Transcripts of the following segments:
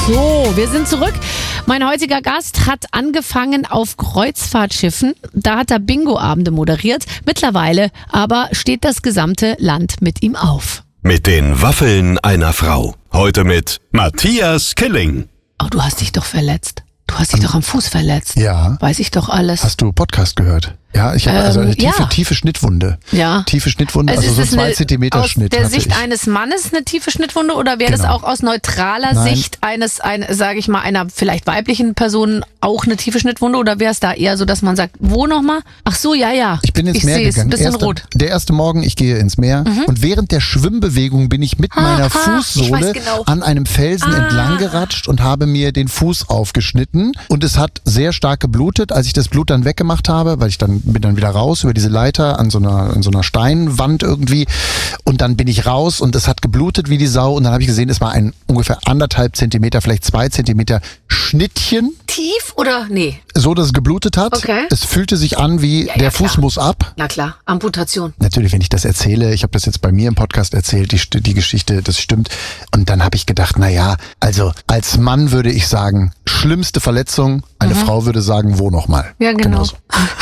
So, wir sind zurück. Mein heutiger Gast hat angefangen auf Kreuzfahrtschiffen. Da hat er Bingo-Abende moderiert. Mittlerweile aber steht das gesamte Land mit ihm auf. Mit den Waffeln einer Frau. Heute mit Matthias Killing. Oh, du hast dich doch verletzt. Du hast dich doch am Fuß verletzt. Ja. Weiß ich doch alles. Hast du Podcast gehört? Ja, ich habe also eine tiefe Schnittwunde. Ja. Tiefe Schnittwunde, also so 2 Zentimeter Schnitt hatte ich. Aus der Sicht eines Mannes eine tiefe Schnittwunde oder wäre das auch aus neutraler Sicht sage ich mal, einer vielleicht weiblichen Person auch eine tiefe Schnittwunde oder wäre es da eher so, dass man sagt, wo nochmal? Ach so, ja. Ich bin ins Meer gegangen. Bisschen rot. Der erste Morgen, ich gehe ins Meer und während der Schwimmbewegung bin ich mit meiner Fußsohle an einem Felsen entlang geratscht und habe mir den Fuß aufgeschnitten und es hat sehr stark geblutet. Als ich das Blut dann weggemacht habe, weil ich bin dann wieder raus über diese Leiter an so einer Steinwand irgendwie und dann bin ich raus und es hat geblutet wie die Sau und dann habe ich gesehen, es war ein ungefähr 1,5 Zentimeter, vielleicht 2 Zentimeter Schnittchen. Tief oder nee? So, dass es geblutet hat. Okay. Es fühlte sich an wie der Fuß muss ab. Na klar, Amputation. Natürlich, wenn ich das erzähle, ich habe das jetzt bei mir im Podcast erzählt, die Geschichte, das stimmt. Und dann habe ich gedacht, naja, also als Mann würde ich sagen, schlimmste Verletzung, eine Frau würde sagen, wo nochmal? Ja, genau. Genauso.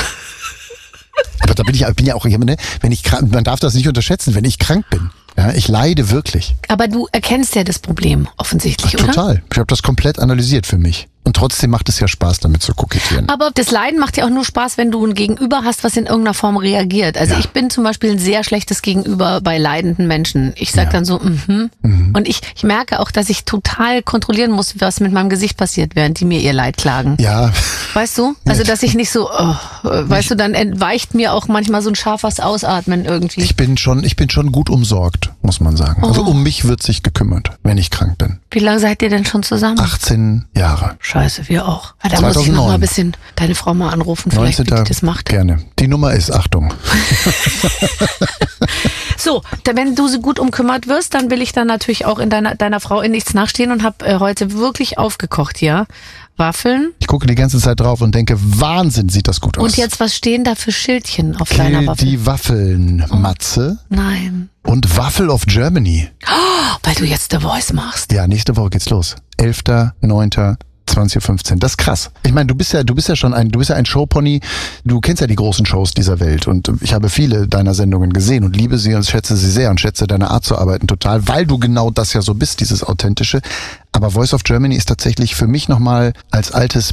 Aber da bin ich ja auch jemand, ne? Wenn ich krank, man darf das nicht unterschätzen, wenn ich krank bin. Ja, ich leide wirklich. Aber du erkennst ja das Problem offensichtlich, oder? Total. Ich habe das komplett analysiert für mich. Und trotzdem macht es ja Spaß, damit zu kokettieren. Aber das Leiden macht ja auch nur Spaß, wenn du ein Gegenüber hast, was in irgendeiner Form reagiert. Also ich bin zum Beispiel ein sehr schlechtes Gegenüber bei leidenden Menschen. Ich sag dann so, Und ich merke auch, dass ich total kontrollieren muss, was mit meinem Gesicht passiert, während die mir ihr Leid klagen. Ja. Weißt du? Also, dass ich nicht so, weißt du, dann entweicht mir auch manchmal so ein scharfes Ausatmen irgendwie. Ich bin schon gut umsorgt, muss man sagen. Also um mich wird sich gekümmert, wenn ich krank bin. Wie lange seid ihr denn schon zusammen? 18 Jahre. Scheiße, wir auch. Da 2009. muss ich noch mal ein bisschen deine Frau mal anrufen, vielleicht wie die das macht. Gerne. Die Nummer ist, Achtung. So, wenn du so gut umkümmert wirst, dann will ich dann natürlich auch in deiner Frau in nichts nachstehen und habe heute wirklich aufgekocht, ja. Waffeln. Ich gucke die ganze Zeit drauf und denke, Wahnsinn, sieht das gut aus. Und jetzt, was stehen da für Schildchen auf deiner Waffel? Die Waffeln, Matze. Nein. Und Waffel of Germany. Oh, weil du jetzt The Voice machst. Ja, nächste Woche geht's los. 11.09. 20.15 Uhr. Das ist krass. Ich meine, du bist ja schon ein Showpony. Du kennst ja die großen Shows dieser Welt und ich habe viele deiner Sendungen gesehen und liebe sie und schätze sie sehr und schätze deine Art zu arbeiten total, weil du genau das ja so bist, dieses Authentische. Aber Voice of Germany ist tatsächlich für mich nochmal als altes